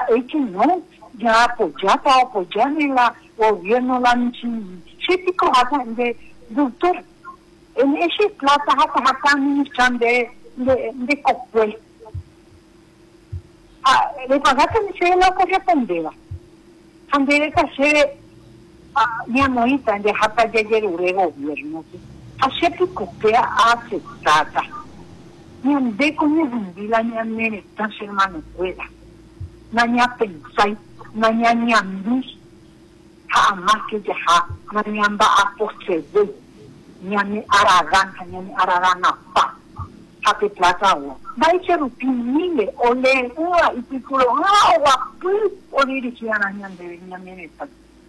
es que no, ya apoyar en la gobierno la típico de doctor. En ese plata hasta administran de Cocuel. Le pagaste lo que respondía. Ande que hacer mi amorita de hasta llegar el gobierno. Así que hace plata. Ni ande con mi hundila ni ande tan hermano fuera. Nanya pensai, nanya nyambis. Jamás que ya nanyamba a posee. Nyami aragan apa. Happy plata o. Vai ser o pinile, ole, y piculo, agua, o dirigían a Ñandereta.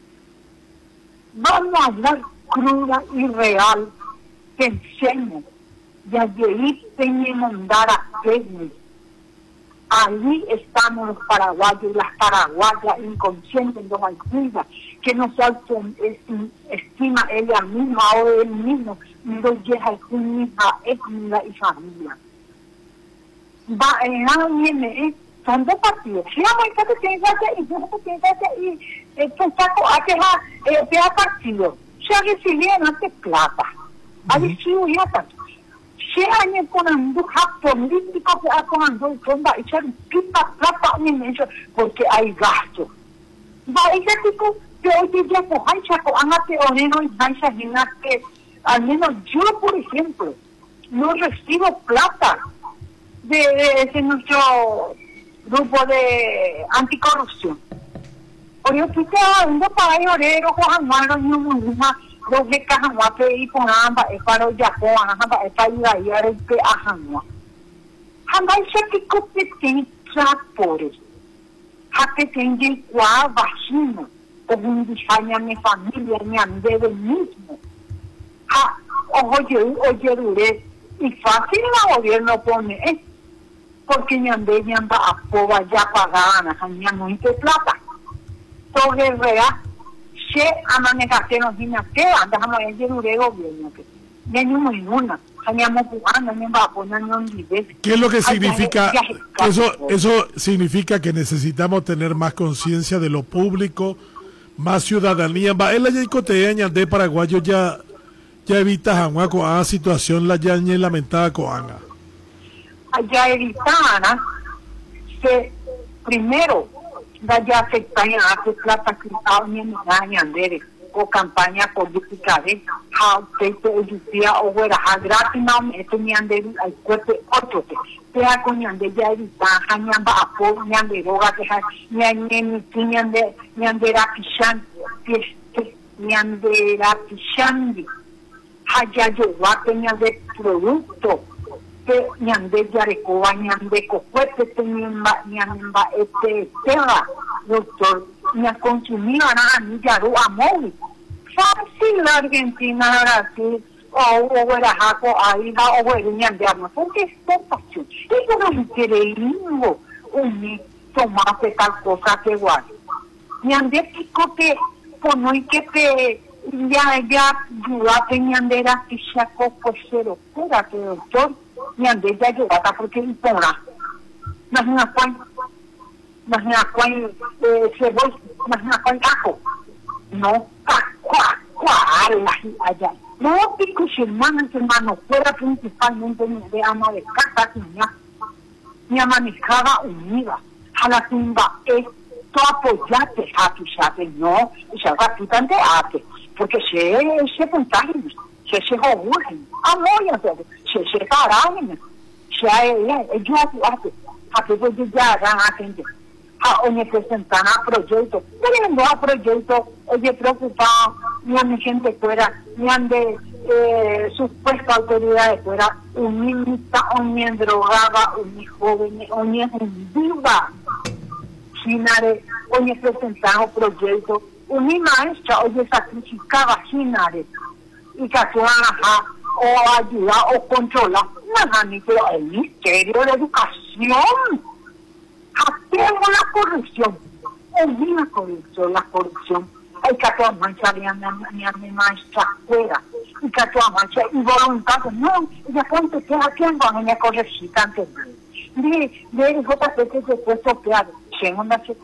Vamos a hablar cruda y real. Pensemos, ya de ahí tenemos que dar a técnica. Allí estamos los paraguayos y las paraguayas inconscientes de los alcuidas, que no se autoestima ella misma o él mismo, ni lo deja su misma etnia y familia. Va en ANM, son dos partidos. Si vamos a estar y yo no tengo y saco a que ha partido. Se ha recibido antes plata. Ha recibido ya tanto. Se han conocido políticos que han conocido que echar pipa plata inmenso porque hay gasto. Va ese tipo que hoy día hay chaco, hágate oneno y vais a que al menos yo, por ejemplo, no recibo plata de ese nuestro grupo de anticorrupción. Por eso que ando para el orero, Juan Maro, y un los de Cajanua, que y con ambas, es para el Japón, es para ir a ir a Cajanua. Jamás se pico que tiene tractores. Hasta que tenga cuál vacina, como un diseño mi familia, mi amigo mismo. Oye, y fácil el gobierno pone, porque ñande ñamba a poba ya pagana, ña mucha plata. Todo es real. Se amanece nos dice que andamos en el gobierno que ya no muy una ¿Qué es lo que significa? Eso significa que necesitamos tener más conciencia de lo público, más ciudadanía. El ayaycotea de paraguayo ya evita janua con a situación la ya lamentada coanga. Ya evitana que primero ya afecta a que plata que ni o campaña política de o fuera gratis ni al cuerpo otro te ha coñande ya evita ñamba apo ñande roga que ñandera pishan ñandera pishandi haya yo guateña de producto que ñande yarecoba ñande cocuete ñamba tela doctor ña consumido a ni yaru a móvil fácil la Argentina Brasil o Guarajaco ahí va o ñande ama porque es pasión eso no es increíble un tomate tal cosa que igual ñande pico que pues no hay que te ya ayudate ñandera pichaco pues cero espérate doctor ñande ya ayudata porque impona imagina cuál cebolla, imagina cuál ajo no, allá no pico si hermano fuera principalmente de ama de casa mi manejaba unida a la tumba esto apoyate no y se va quitante ate porque se puntaje se jodurge amor se pararon se ellos ate a que voy ya hagan atender oye presentan a proyecto teniendo a proyecto oye preocupado ni a mi gente fuera ni a de supuesta autoridades fuera un niñita o ni drogada o ni joven o ni viva Sinare oye presentado proyecto un maestra oye sacrificaba Sinare y que o ayuda o controla pero el Ministerio de Educación tengo la corrupción, olvida la corrupción, hay que actuar mancha de maestra fuera, y que actuar mancha y voluntad, no, ya cuánto que haciendo a mí me corregir tanto, de JP que se puede topear, según la